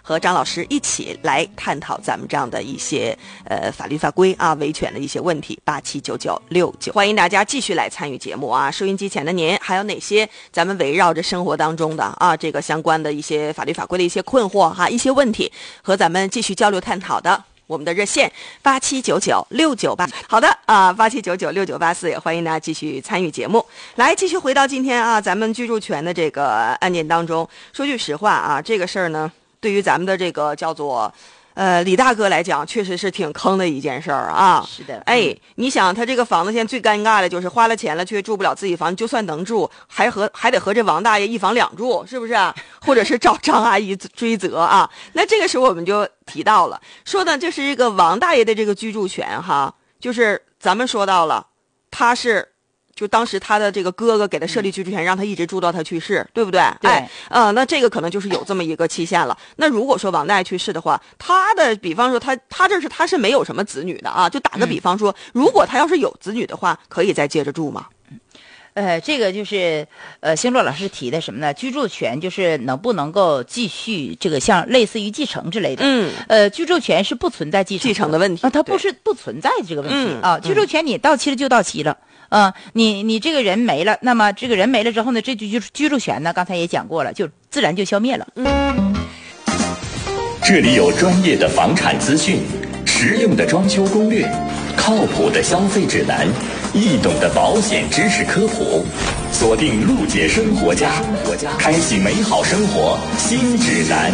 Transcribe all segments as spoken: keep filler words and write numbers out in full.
和张老师一起来探讨咱们这样的一些呃法律法规啊、维权的一些问题。八七九九六九，欢迎大家继续来参与节目啊！收音机前的您，还有哪些咱们围绕着生活当中的啊这个相关的一些法律法规的一些困惑哈、啊、一些问题，和咱们继续交流探讨的？我们的热线八七九九六九八，好的啊，八七九九六九八四，也欢迎大家继续参与节目。来，继续回到今天啊，咱们居住权的这个案件当中。说句实话啊，这个事儿呢，对于咱们的这个叫做呃李大哥来讲，确实是挺坑的一件事儿啊。 是的， 哎，你想他这个房子现在最尴尬的就是花了钱了却住不了自己房，就算能住，还和还得和这王大爷一房两住，是不是？或者是找张阿姨追责啊？那这个时候我们就提到了，说呢，这是一个王大爷的这个居住权哈，就是咱们说到了，他是。就当时他的这个哥哥给他设立居住权，让他一直住到他去世，对不对？ 对， 哎，呃，那这个可能就是有这么一个期限了。那如果说王大爷去世的话，他的比方说他他这是他是没有什么子女的啊，就打个比方说，嗯、如果他要是有子女的话，可以再接着住吗？ 呃，这个就是呃，星洛老师提的什么呢？居住权就是能不能够继续这个像类似于继承之类的。 嗯， 呃，居住权是不存在继承继承的问题啊、呃，它不是不存在这个问题、 嗯、 啊。居住权你到期了就到期了。嗯、呃，你你这个人没了，那么这个人没了之后呢，这居居住权呢，刚才也讲过了，就自然就消灭了。 嗯， 这里有专业的房产资讯，实用的装修攻略，靠谱的消费指南，易懂的保险知识科普，锁定陆姐生活家，开启美好生活新指南。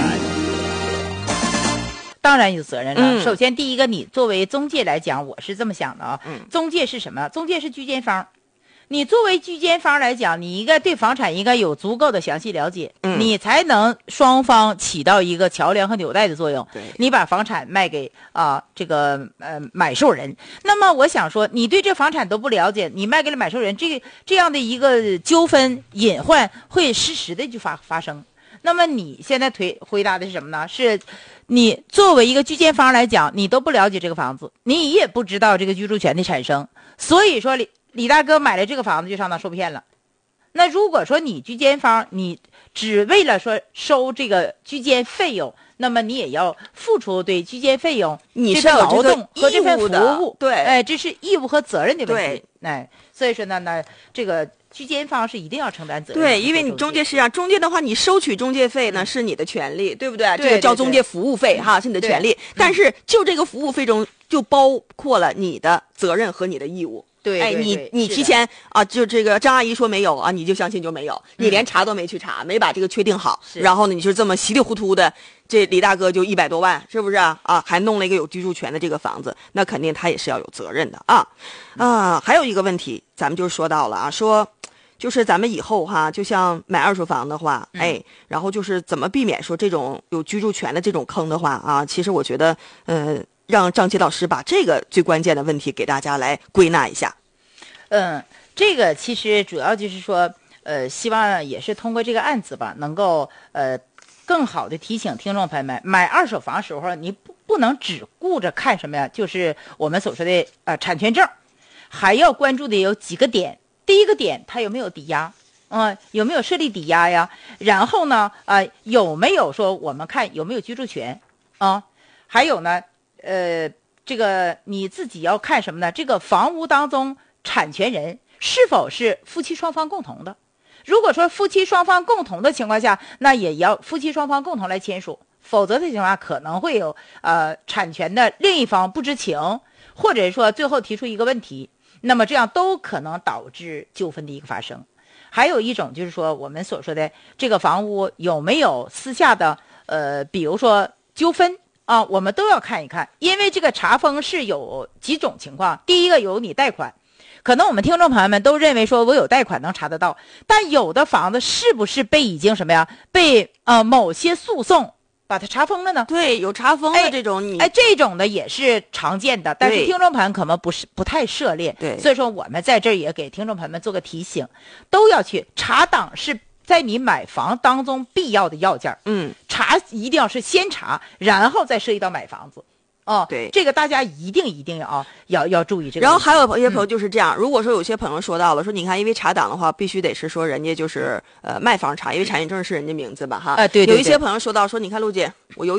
当然有责任了、 嗯、 首先第一个，你作为中介来讲，我是这么想的啊、 嗯、 中介是什么？中介是居间方。你作为居间方来讲，你应该对房产应该有足够的详细了解、 嗯、 你才能双方起到一个桥梁和纽带的作用。 对， 你把房产卖给啊、呃、这个呃买受人，那么我想说，你对这房产都不了解，你卖给了买受人，这个这样的一个纠纷隐患会时时的就发发生。那么你现在推回答的是什么呢？是你作为一个居间方来讲，你都不了解这个房子，你也不知道这个居住权的产生，所以说李李大哥买了这个房子就上当受骗了。那如果说你居间方，你只为了说收这个居间费用，那么你也要付出对居间费用你是有劳动和这份服务， 对， 哎，这是义务和责任的问题。 对， 哎，所以说呢，那这个居间方是一定要承担责任。 对，因为你中介是啊，中介的话，你收取中介费呢、嗯、是你的权利，对不对？ 对， 这个叫中介服务费哈，是你的权利。但是就这个服务费中就包括了你的责任和你的义务。 对， 哎， 对你你提前啊，就这个张阿姨说没有啊，你就相信就没有， 嗯、 你连查都没去查，没把这个确定好，然后呢，你就这么稀里糊涂的，这李大哥就一百多万，是不是啊？啊，还弄了一个有居住权的这个房子，那肯定他也是要有责任的啊啊！还有一个问题，咱们就说到了啊，说就是咱们以后哈，就像买二手房的话， 嗯、 哎，然后就是怎么避免说这种有居住权的这种坑的话啊，其实我觉得，嗯、呃。让张琪老师把这个最关键的问题给大家来归纳一下。 嗯，这个其实主要就是说，呃，希望也是通过这个案子吧，能够呃更好的提醒听众朋友们，买二手房时候你不不能只顾着看什么呀，就是我们所说的呃产权证，还要关注的有几个点。第一个点，它有没有抵押？嗯，有没有设立抵押呀？然后呢，呃，有没有说我们看有没有居住权啊？还有呢？呃，这个你自己要看什么呢？这个房屋当中产权人是否是夫妻双方共同的？如果说夫妻双方共同的情况下，那也要夫妻双方共同来签署，否则的情况下可能会有呃产权的另一方不知情，或者说最后提出一个问题，那么这样都可能导致纠纷的一个发生。还有一种就是说我们所说的这个房屋有没有私下的呃，比如说纠纷。啊，我们都要看一看，因为这个查封是有几种情况。第一个有你贷款，可能我们听众朋友们都认为说我有贷款能查得到，但有的房子是不是被已经什么呀？被呃某些诉讼把它查封了呢？ 对，有查封的这种你， 哎，哎这种的也是常见的，但是听众朋友可能不是不太涉猎， 对， 所以说我们在这儿也给听众朋友们做个提醒，都要去查档是。在你买房当中必要的要件， 嗯， 查一定要是先查，然后再涉及到买房子，哦， 对， 这个大家一定一定要啊，要要注意这个。 然后还有一些朋友就是这样，嗯、如果说有些朋友说到了，说你看，因为查档的话，必须得是说人家就是呃卖方查，因为产权证是人家名字吧，哈， 啊、呃，对, 对, 对， 有一些朋友说到说，你看陆姐，我有。